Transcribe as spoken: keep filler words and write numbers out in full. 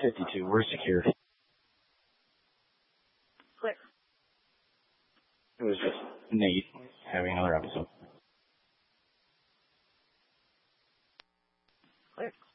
fifty-two. We're secure. Click. It was just Nate having another episode. Click.